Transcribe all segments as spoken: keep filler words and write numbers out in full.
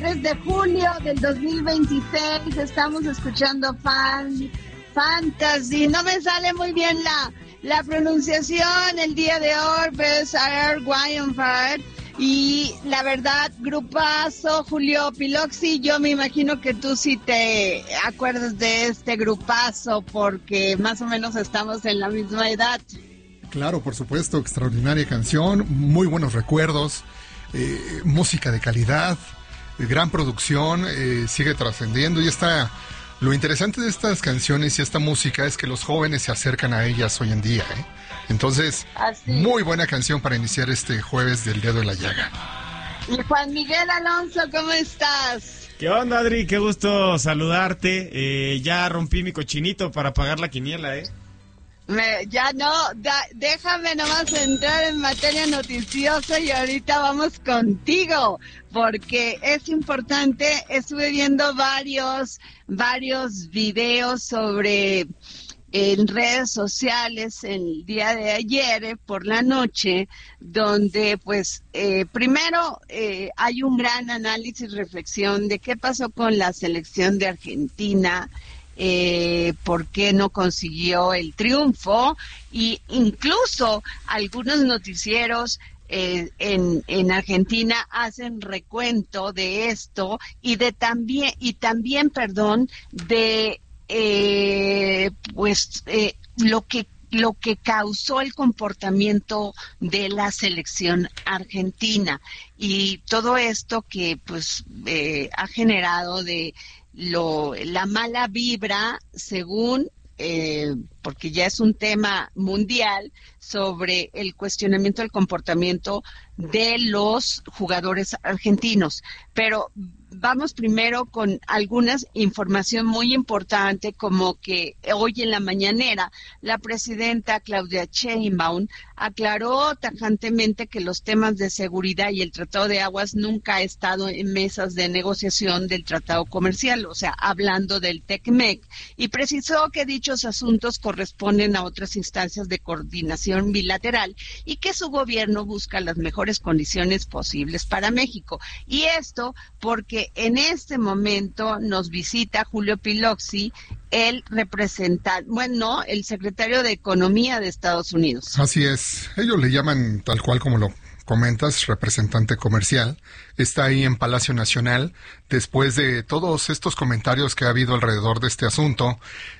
veintitrés de julio del dos mil veintiséis. Estamos escuchando Fan, Fantasy. No me sale muy bien la, la pronunciación el día de hoy, pero es Air Wildfire. Y la verdad, grupazo, Julio Piloxi. Yo me imagino que tú sí te acuerdas de este grupazo, porque más o menos estamos en la misma edad. Claro, por supuesto, extraordinaria canción, muy buenos recuerdos, eh, música de calidad, eh, gran producción, eh, sigue trascendiendo y está... Lo interesante de estas canciones y esta música es que los jóvenes se acercan a ellas hoy en día, ¿eh? Entonces, Así. muy buena canción para iniciar este jueves del Dedo en la Llaga. Y Juan Miguel Alonso, ¿cómo estás? ¿Qué onda, Adri? Qué gusto saludarte. Eh, ya rompí mi cochinito para pagar la quiniela, ¿eh? Me, ya no, da, déjame nomás entrar en materia noticiosa y ahorita vamos contigo, porque es importante. Estuve viendo varios, varios videos sobre en redes sociales el día de ayer eh, por la noche, donde pues eh, primero eh, hay un gran análisis, reflexión de qué pasó con la selección de Argentina. Eh, por qué no consiguió el triunfo, y incluso algunos noticieros eh, en, en Argentina hacen recuento de esto y de también y también perdón de eh, pues eh, lo que lo que causó el comportamiento de la selección argentina, y todo esto que pues eh, ha generado de Lo, la mala vibra, según, eh, porque ya es un tema mundial, sobre el cuestionamiento del comportamiento de los jugadores argentinos. Pero vamos primero con alguna información muy importante, como que hoy en la mañanera la presidenta Claudia Sheinbaum aclaró tajantemente que los temas de seguridad y el Tratado de Aguas nunca ha estado en mesas de negociación del tratado comercial, o sea, hablando del TECMEC, y precisó que dichos asuntos corresponden a otras instancias de coordinación bilateral y que su gobierno busca las mejores condiciones posibles para México. Y esto porque en este momento nos visita Julio Piloxi, el representante, bueno, el secretario de Economía de Estados Unidos. Así es, ellos le llaman tal cual como lo comentas, representante comercial. Está ahí en Palacio Nacional, después de todos estos comentarios que ha habido alrededor de este asunto.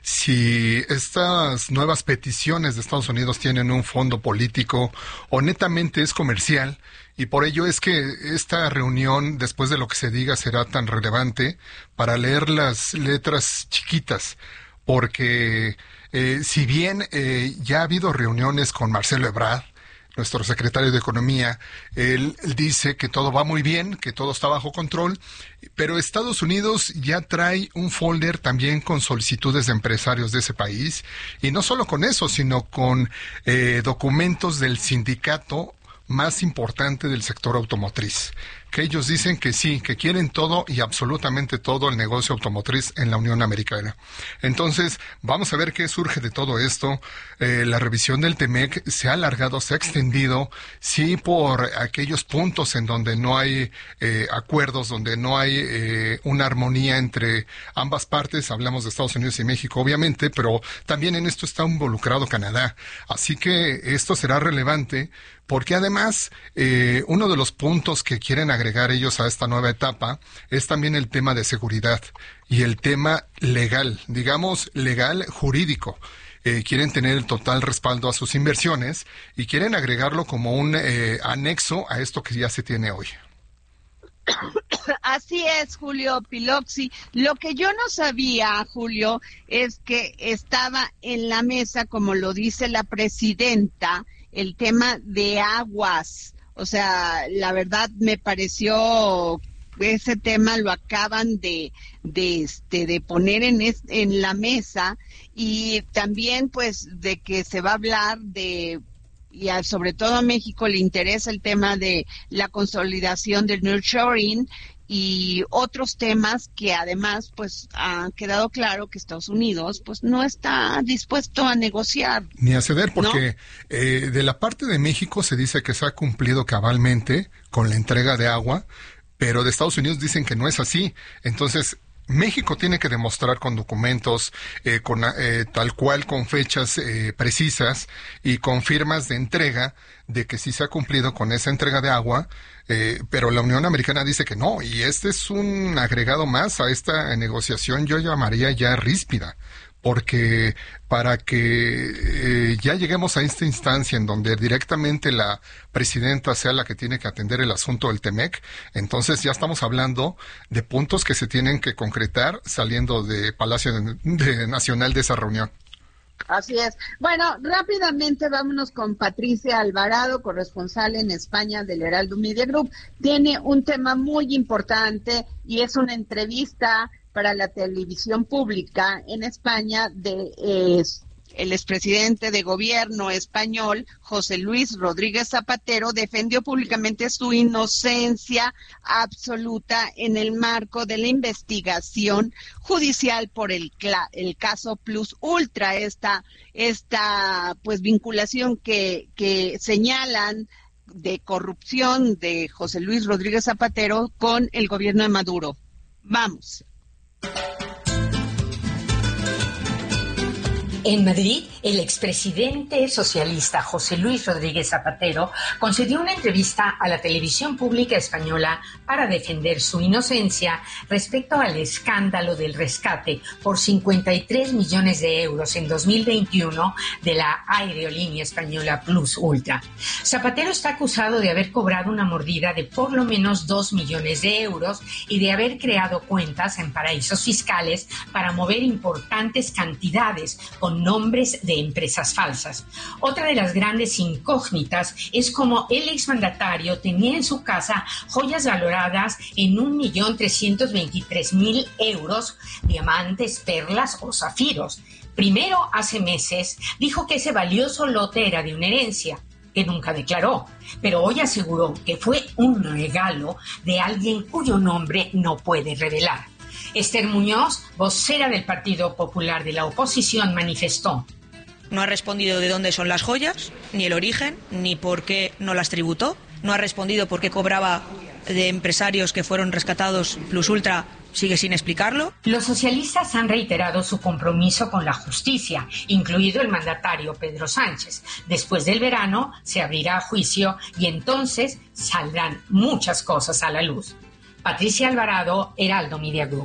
Si estas nuevas peticiones de Estados Unidos tienen un fondo político o netamente es comercial, y por ello es que esta reunión, después de lo que se diga, será tan relevante para leer las letras chiquitas, porque eh, si bien eh, ya ha habido reuniones con Marcelo Ebrard, nuestro secretario de Economía, él, él dice que todo va muy bien, que todo está bajo control, pero Estados Unidos ya trae un folder también con solicitudes de empresarios de ese país, y no solo con eso, sino con eh, documentos del sindicato más importante del sector automotriz, que ellos dicen que sí, que quieren todo y absolutamente todo el negocio automotriz en la Unión Americana. Entonces, vamos a ver qué surge de todo esto. Eh, la revisión del TEMEC se ha alargado, se ha extendido, sí, por aquellos puntos en donde no hay eh, acuerdos, donde no hay eh, una armonía entre ambas partes. Hablamos de Estados Unidos y México, obviamente, pero también en esto está involucrado Canadá. Así que esto será relevante, porque además eh, uno de los puntos que quieren agregar ellos a esta nueva etapa es también el tema de seguridad y el tema legal, digamos legal jurídico. Eh, quieren tener el total respaldo a sus inversiones y quieren agregarlo como un eh, anexo a esto que ya se tiene hoy. Así es, Julio Piloxi. Lo que yo no sabía, Julio, es que estaba en la mesa, como lo dice la presidenta, el tema de aguas. O sea, la verdad me pareció ese tema lo acaban de de este de poner en es, en la mesa, y también pues de que se va a hablar de, y a, sobre todo a México le interesa el tema de la consolidación del nearshoring y otros temas que además pues ha quedado claro que Estados Unidos pues no está dispuesto a negociar ni a ceder, porque ¿no? eh, de la parte de México se dice que se ha cumplido cabalmente con la entrega de agua. pero de Estados Unidos dicen que no es así. Entonces, México tiene que demostrar con documentos, eh, con eh, tal cual, con fechas eh, precisas y con firmas de entrega de que sí se ha cumplido con esa entrega de agua, eh, pero la Unión Americana dice que no, y este es un agregado más a esta negociación, yo llamaría ya ríspida, porque para que eh, ya lleguemos a esta instancia en donde directamente la presidenta sea la que tiene que atender el asunto del Temec, entonces ya estamos hablando de puntos que se tienen que concretar saliendo de Palacio de, de Nacional de esa reunión. Así es. Bueno, rápidamente vámonos con Patricia Alvarado, corresponsal en España del Heraldo Media Group. Tiene un tema muy importante y es una entrevista para la televisión pública en España de eh, el expresidente de gobierno español, José Luis Rodríguez Zapatero, defendió públicamente su inocencia absoluta en el marco de la investigación judicial por el, el caso Plus Ultra, esta, esta pues vinculación que, que señalan de corrupción de José Luis Rodríguez Zapatero con el gobierno de Maduro. Vamos. En Madrid, el expresidente socialista José Luis Rodríguez Zapatero concedió una entrevista a la televisión pública española para defender su inocencia respecto al escándalo del rescate por cincuenta y tres millones de euros en dos mil veintiuno de la aerolínea española Plus Ultra. Zapatero está acusado de haber cobrado una mordida de por lo menos dos millones de euros y de haber creado cuentas en paraísos fiscales para mover importantes cantidades con nombres de empresas falsas. Otra de las grandes incógnitas es cómo el exmandatario tenía en su casa joyas valoradas en un millón trescientos veintitrés mil euros, diamantes, perlas o zafiros. Primero, hace meses, dijo que ese valioso lote era de una herencia, que nunca declaró, pero hoy aseguró que fue un regalo de alguien cuyo nombre no puede revelar. Esther Muñoz, vocera del Partido Popular de la oposición, manifestó: no ha respondido de dónde son las joyas, ni el origen, ni por qué no las tributó. No ha respondido por qué cobraba de empresarios que fueron rescatados Plus Ultra, sigue sin explicarlo. Los socialistas han reiterado su compromiso con la justicia, incluido el mandatario Pedro Sánchez. Después del verano se abrirá juicio y entonces saldrán muchas cosas a la luz. Patricia Alvarado, Heraldo Media Group.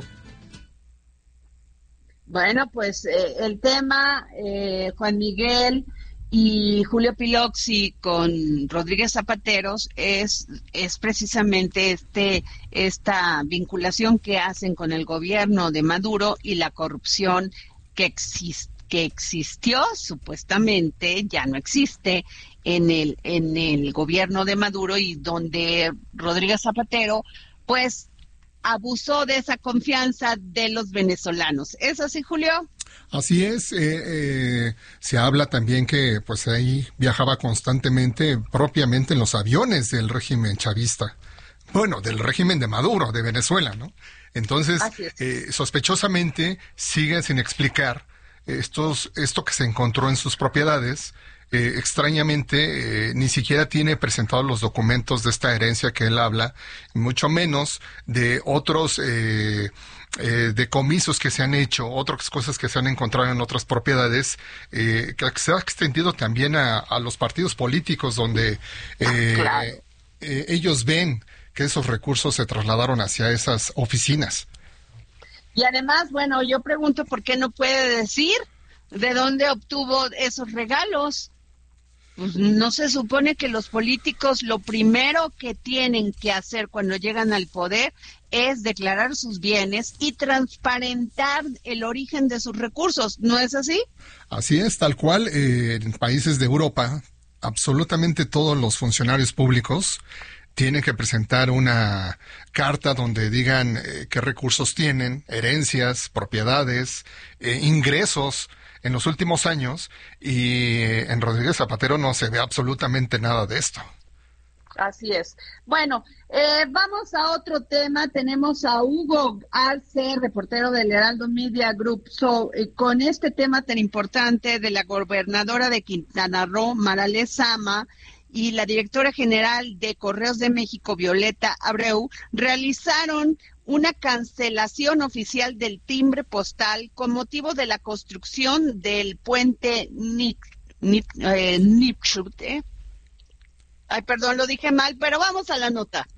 Bueno, pues eh, el tema, eh, Juan Miguel y Julio Piloxi con Rodríguez Zapateros es, es precisamente este esta vinculación que hacen con el gobierno de Maduro y la corrupción que existe que existió, supuestamente ya no existe en el en el gobierno de Maduro, y donde Rodríguez Zapatero pues abusó de esa confianza de los venezolanos. ¿Es así, Julio? Así es. Eh, eh, se habla también que pues ahí viajaba constantemente, propiamente en los aviones del régimen chavista. Bueno, del régimen de Maduro, de Venezuela, ¿no? Entonces, eh, sospechosamente sigue sin explicar estos esto que se encontró en sus propiedades. Eh, extrañamente, eh, ni siquiera tiene presentados los documentos de esta herencia que él habla, mucho menos de otros eh, eh, decomisos que se han hecho, otras cosas que se han encontrado en otras propiedades, eh, que se ha extendido también a, a los partidos políticos, donde eh, claro. eh, ellos ven que esos recursos se trasladaron hacia esas oficinas. Y además, bueno, yo pregunto por qué no puede decir de dónde obtuvo esos regalos. Pues no se supone que los políticos lo primero que tienen que hacer cuando llegan al poder es declarar sus bienes y transparentar el origen de sus recursos, ¿no es así? Así es, tal cual. Eh, en países de Europa, absolutamente todos los funcionarios públicos tienen que presentar una carta donde digan eh, qué recursos tienen, herencias, propiedades, eh, ingresos en los últimos años, y en Rodríguez Zapatero no se ve absolutamente nada de esto. Así es. Bueno, eh, vamos a otro tema. Tenemos a Hugo Arce, reportero del Heraldo Media Group, so, eh, con este tema tan importante de la gobernadora de Quintana Roo, Mara Lezama, y la directora general de Correos de México, Violeta Abreu, realizaron una cancelación oficial del timbre postal con motivo de la construcción del puente Nip, Nip, eh, Nipchute. Ay, perdón, lo dije mal, pero vamos a la nota.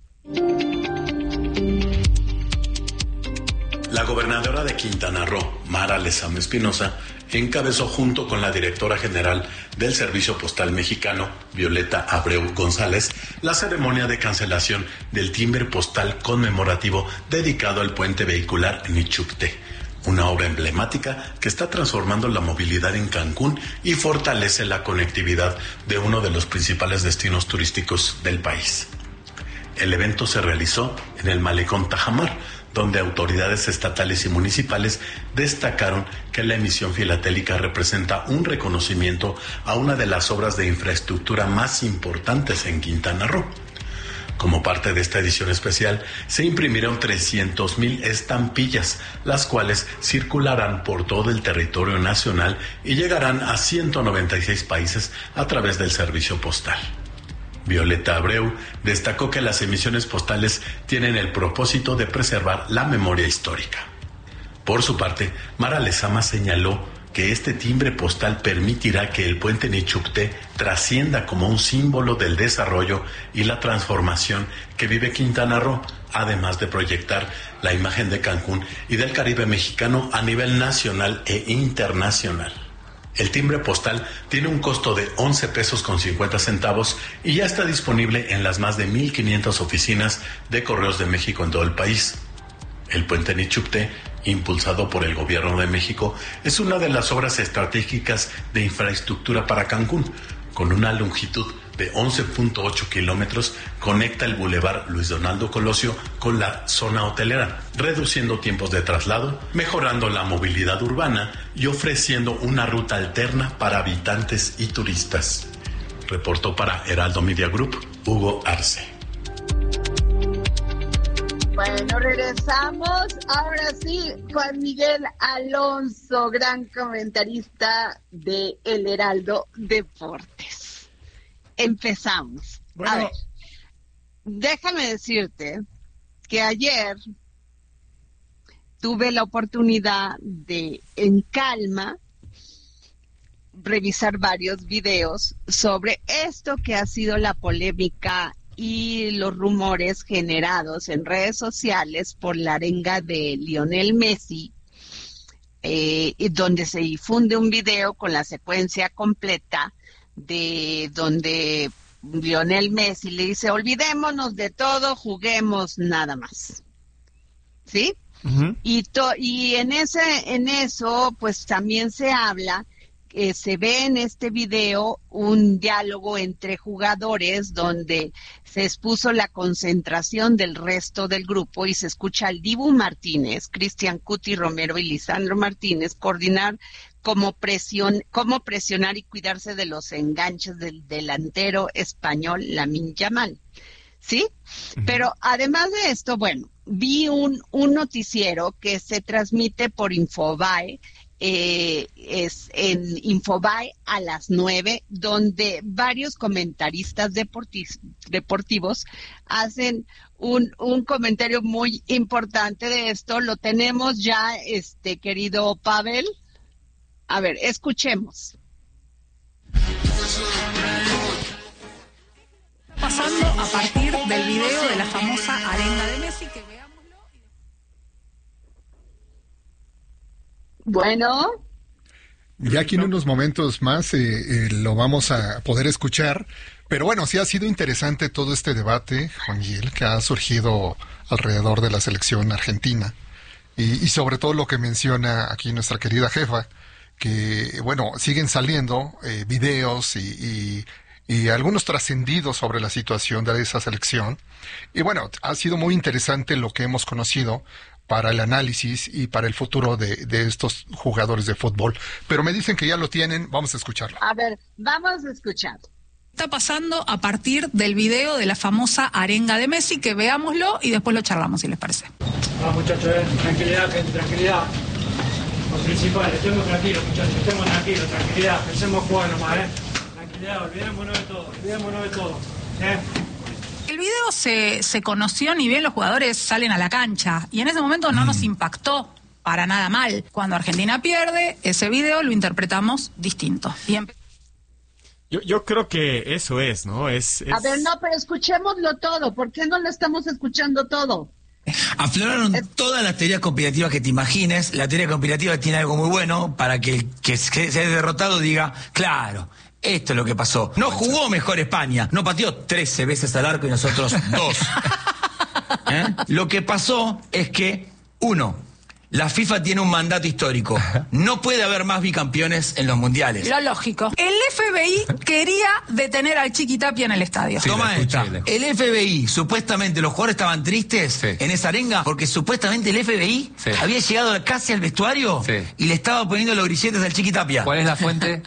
La gobernadora de Quintana Roo, Mara Lezama Espinosa, encabezó junto con la directora general del Servicio Postal Mexicano, Violeta Abreu González, la ceremonia de cancelación del timbre postal conmemorativo dedicado al puente vehicular Nichupte, una obra emblemática que está transformando la movilidad en Cancún y fortalece la conectividad de uno de los principales destinos turísticos del país. El evento se realizó en el Malecón Tajamar, donde autoridades estatales y municipales destacaron que la emisión filatélica representa un reconocimiento a una de las obras de infraestructura más importantes en Quintana Roo. Como parte de esta edición especial, se imprimieron trescientas mil estampillas, las cuales circularán por todo el territorio nacional y llegarán a ciento noventa y seis países a través del servicio postal. Violeta Abreu destacó que las emisiones postales tienen el propósito de preservar la memoria histórica. Por su parte, Mara Lezama señaló que este timbre postal permitirá que el puente Nichupte trascienda como un símbolo del desarrollo y la transformación que vive Quintana Roo, además de proyectar la imagen de Cancún y del Caribe mexicano a nivel nacional e internacional. El timbre postal tiene un costo de once pesos con cincuenta centavos y ya está disponible en las más de mil quinientas oficinas de Correos de México en todo el país. El puente Nichupte, impulsado por el Gobierno de México, es una de las obras estratégicas de infraestructura para Cancún. Con una longitud de once punto ocho kilómetros, conecta el Boulevard Luis Donaldo Colosio con la zona hotelera, reduciendo tiempos de traslado, mejorando la movilidad urbana y ofreciendo una ruta alterna para habitantes y turistas. Reportó para Heraldo Media Group, Hugo Arce. Bueno, regresamos. Ahora sí, Juan Miguel Alonso, gran comentarista de El Heraldo Deportes. Empezamos. Bueno. A ver, déjame decirte que ayer tuve la oportunidad de, en calma, revisar varios videos sobre esto que ha sido la polémica y los rumores generados en redes sociales por la arenga de Lionel Messi, eh, donde se difunde un video con la secuencia completa de donde Lionel Messi le dice: olvidémonos de todo, juguemos nada más. ¿Sí? Uh-huh. Y, to- y en ese, en eso, pues también se habla, eh, se ve en este video un diálogo entre jugadores donde se expuso la concentración del resto del grupo y se escucha al Dibu Martínez, Cristian Cuti Romero y Lisandro Martínez coordinar cómo presión, cómo presionar y cuidarse de los enganches del delantero español Lamine Yamal. ¿Sí? Uh-huh. Pero además de esto, bueno, vi un, un noticiero que se transmite por Infobae, eh, es en Infobae a las nueve, donde varios comentaristas deportis, deportivos hacen un, un comentario muy importante de esto. Lo tenemos ya, este querido Pavel. A ver, escuchemos. Pasando a partir del video de la famosa arenga de Messi, que veámoslo. Bueno. Ya aquí en unos momentos más eh, eh, lo vamos a poder escuchar, pero bueno, sí ha sido interesante todo este debate, Juan Gil, que ha surgido alrededor de la selección argentina y, y sobre todo lo que menciona aquí nuestra querida jefa, que bueno, siguen saliendo eh, videos y, y y algunos trascendidos sobre la situación de esa selección. Y bueno, ha sido muy interesante lo que hemos conocido para el análisis y para el futuro de, de estos jugadores de fútbol. Pero me dicen que ya lo tienen, vamos a escucharlo. A ver, vamos a escuchar. Está pasando a partir del video de la famosa arenga de Messi, que veámoslo y después lo charlamos, si les parece. Ah, muchachos, eh. tranquilidad, gente, tranquilidad. Lo principal, estemos tranquilos, muchachos, estemos tranquilos, tranquilidad, pensemos jugar nomás, ¿eh? Ya, olvidémonos de todo, olvidémonos de todo. ¿Eh? El video se, se conoció ni bien los jugadores salen a la cancha y en ese momento no mm. nos impactó para nada mal. Cuando Argentina pierde, ese video lo interpretamos distinto. Y empe- Yo, yo creo que eso es, ¿no? Es, es... A ver, no, pero escuchémoslo todo. ¿Por qué no lo estamos escuchando todo? Afloraron es... todas las teorías conspirativas que te imagines. La teoría conspirativa tiene algo muy bueno para que el que se haya derrotado diga, claro, esto es lo que pasó. No jugó mejor España, no pateó trece veces al arco y nosotros dos. ¿Eh? Lo que pasó es que, uno, la FIFA tiene un mandato histórico. No puede haber más bicampeones en los mundiales. Lo lógico. El F B I quería detener al Chiqui Tapia en el estadio. Sí, Toma esta. El F B I, supuestamente los jugadores estaban tristes sí. en esa arenga porque supuestamente el F B I sí. había llegado casi al vestuario sí. y le estaba poniendo los grilletes al Chiqui Tapia. ¿Cuál es la fuente?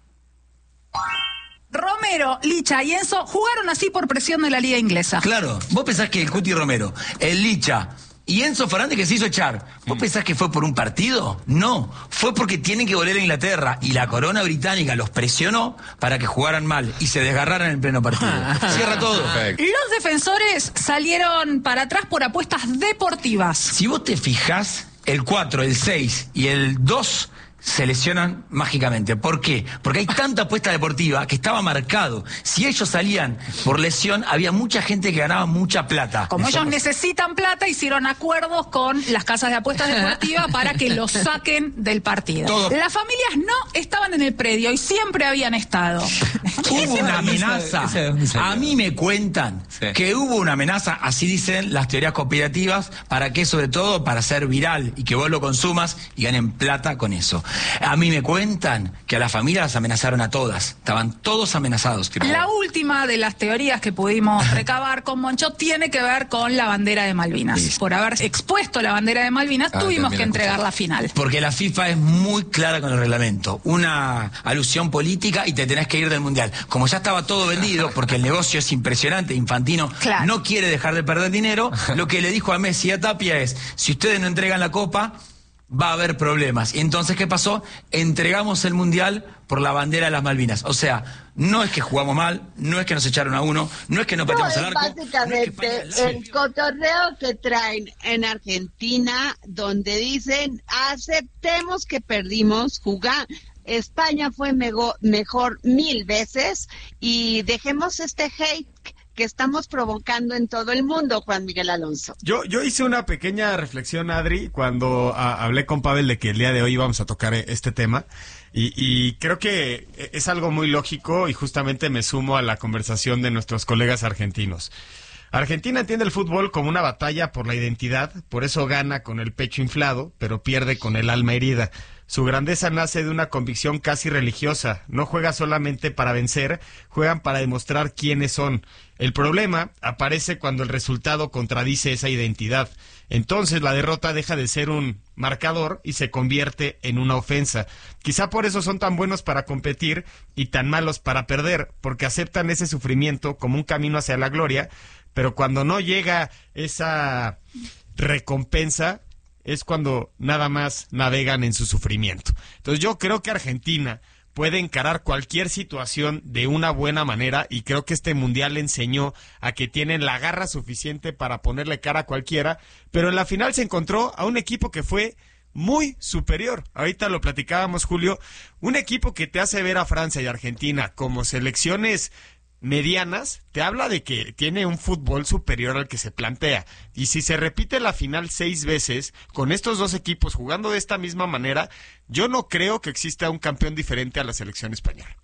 Romero, Licha y Enzo jugaron así por presión de la liga inglesa. Claro, vos pensás que el Cuti Romero, el Licha y Enzo Fernández que se hizo echar, ¿vos mm. pensás que fue por un partido? No, fue porque tienen que volver a Inglaterra y la corona británica los presionó para que jugaran mal y se desgarraran en pleno partido. Cierra todo. Perfecto. Los defensores salieron para atrás por apuestas deportivas. Si vos te fijás, el cuatro, el seis y el dos se lesionan mágicamente. ¿Por qué? Porque hay tanta apuesta deportiva que estaba marcado. Si ellos salían por lesión, había mucha gente que ganaba mucha plata. Como ellos necesitan plata, hicieron acuerdos con las casas de apuestas deportivas para que los saquen del partido. Todo. Las familias no estaban en el predio y siempre habían estado. Hubo una amenaza. A mí me cuentan sí. que hubo una amenaza, así dicen las teorías conspirativas, ¿para qué? Sobre todo para ser viral y que vos lo consumas y ganen plata con eso. A mí me cuentan que a las familias las amenazaron a todas. Estaban todos amenazados. La última de las teorías que pudimos recabar con Moncho tiene que ver con la bandera de Malvinas. Sí. Por haber expuesto la bandera de Malvinas, ah, tuvimos que entregar la final. Porque la FIFA es muy clara con el reglamento. Una alusión política y te tenés que ir del Mundial. Como ya estaba todo vendido, porque el negocio es impresionante, Infantino claro. no quiere dejar de perder dinero, lo que le dijo a Messi y a Tapia es, si ustedes no entregan la Copa, va a haber problemas. Y entonces, ¿qué pasó? Entregamos el Mundial por la bandera de las Malvinas. O sea, no es que jugamos mal, no es que nos echaron a uno, no es que no pateamos al arco. Básicamente, no es que el cotorreo que traen en Argentina, donde dicen, aceptemos que perdimos, jugamos. España fue mego, mejor mil veces y dejemos este hate que estamos provocando en todo el mundo, Juan Miguel Alonso. Yo yo hice una pequeña reflexión, Adri, cuando a, hablé con Pavel de que el día de hoy íbamos a tocar este tema y, y creo que es algo muy lógico y justamente me sumo a la conversación de nuestros colegas argentinos. Argentina entiende el fútbol como una batalla por la identidad, por eso gana con el pecho inflado, pero pierde con el alma herida. Su grandeza nace de una convicción casi religiosa. No juega solamente para vencer, juegan para demostrar quiénes son. El problema aparece cuando el resultado contradice esa identidad. Entonces la derrota deja de ser un marcador y se convierte en una ofensa. Quizá por eso son tan buenos para competir y tan malos para perder, porque aceptan ese sufrimiento como un camino hacia la gloria, pero cuando no llega esa recompensa, es cuando nada más navegan en su sufrimiento. Entonces yo creo que Argentina puede encarar cualquier situación de una buena manera y creo que este mundial le enseñó a que tienen la garra suficiente para ponerle cara a cualquiera, pero en la final se encontró a un equipo que fue muy superior. Ahorita lo platicábamos, Julio, un equipo que te hace ver a Francia y Argentina como selecciones medianas, te habla de que tiene un fútbol superior al que se plantea. Y si se repite la final seis veces, con estos dos equipos jugando de esta misma manera, yo no creo que exista un campeón diferente a la selección española.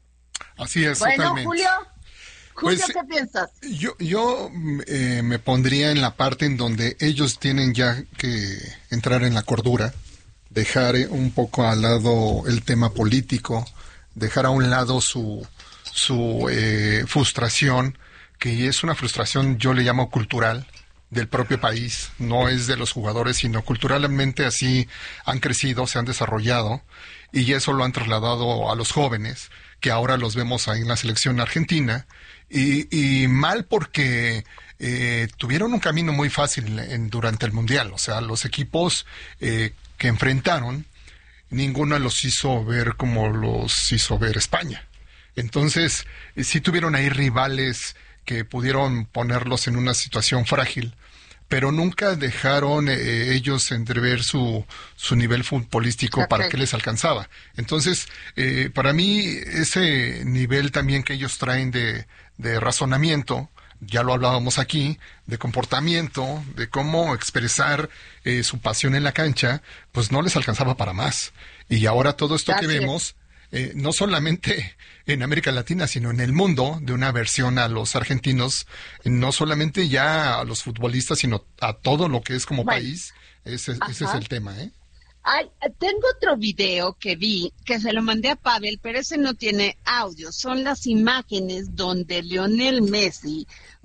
Así es, bueno, totalmente. Julio, Julio, pues, ¿qué piensas? Yo, yo eh, me pondría en la parte en donde ellos tienen ya que entrar en la cordura, dejar un poco al lado el tema político, dejar a un lado su... su eh, frustración, que es una frustración, yo le llamo cultural, del propio país, no es de los jugadores, sino culturalmente así han crecido, se han desarrollado, y eso lo han trasladado a los jóvenes, que ahora los vemos ahí en la selección argentina, y, y mal porque eh, tuvieron un camino muy fácil en, durante el Mundial, o sea, los equipos eh, que enfrentaron, ninguno los hizo ver como los hizo ver España. Entonces, eh, sí tuvieron ahí rivales que pudieron ponerlos en una situación frágil, pero nunca dejaron eh, ellos entrever su, su nivel futbolístico para qué les alcanzaba. Entonces, eh, para mí, ese nivel también que ellos traen de, de razonamiento, ya lo hablábamos aquí, de comportamiento, de cómo expresar eh, su pasión en la cancha, pues no les alcanzaba para más. Y ahora todo esto Así que vemos, eh, no solamente en América Latina, sino en el mundo, de una versión a los argentinos, no solamente ya a los futbolistas, sino a todo lo que es como bueno, país, ese, ese es el tema, ¿eh? Ay, tengo otro video que vi, que se lo mandé a Pavel, pero ese no tiene audio. Son las imágenes donde Lionel Messi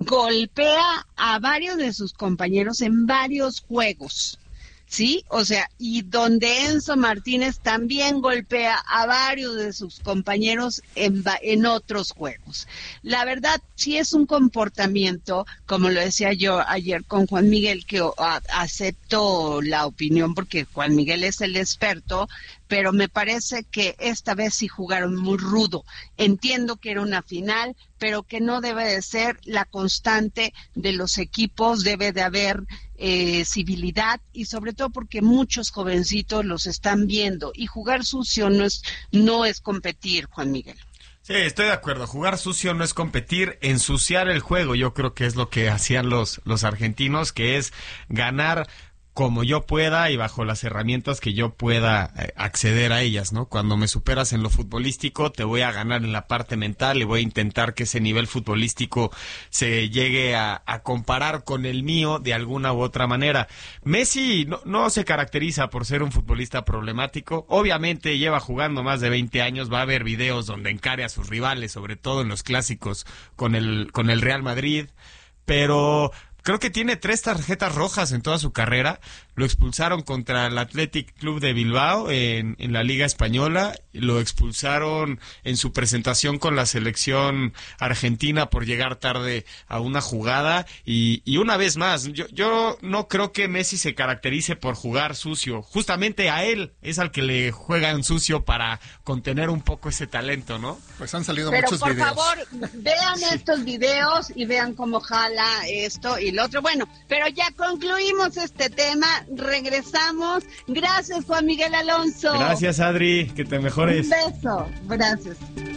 golpea a varios de sus compañeros en varios juegos, ¿sí? O sea, y donde Enzo Martínez también golpea a varios de sus compañeros en, en otros juegos. La verdad, sí es un comportamiento, como lo decía yo ayer con Juan Miguel, que a, acepto la opinión porque Juan Miguel es el experto, pero me parece que esta vez sí jugaron muy rudo. Entiendo que era una final, pero que no debe de ser la constante de los equipos, debe de haber eh, civilidad y sobre todo porque muchos jovencitos los están viendo y jugar sucio no es, no es competir, Juan Miguel. Sí, estoy de acuerdo. Jugar sucio no es competir, ensuciar el juego. Yo creo que es lo que hacían los, los argentinos, que es ganar como yo pueda y bajo las herramientas que yo pueda eh, acceder a ellas, ¿no? Cuando me superas en lo futbolístico, te voy a ganar en la parte mental y voy a intentar que ese nivel futbolístico se llegue a, a comparar con el mío de alguna u otra manera. Messi no, no se caracteriza por ser un futbolista problemático. Obviamente lleva jugando más de veinte años, va a haber videos donde encare a sus rivales, sobre todo en los clásicos con el, con el Real Madrid, pero creo que tiene tres tarjetas rojas en toda su carrera. Lo expulsaron contra el Athletic Club de Bilbao en, en la Liga Española. Lo expulsaron en su presentación con la selección argentina por llegar tarde a una jugada. Y, y una vez más, yo, yo no creo que Messi se caracterice por jugar sucio. Justamente a él es al que le juegan sucio para contener un poco ese talento, ¿no? Pues han salido Pero muchos por videos. Por favor, vean sí. estos videos y vean cómo jala esto y lo otro. Bueno, pero ya concluimos este tema. Regresamos. Gracias, Juan Miguel Alonso. Gracias, Adri. Que te mejores. Un beso. Gracias.